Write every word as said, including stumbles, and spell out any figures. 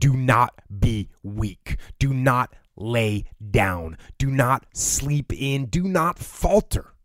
Do not be weak. Do not lay down. Do not sleep in. Do not falter.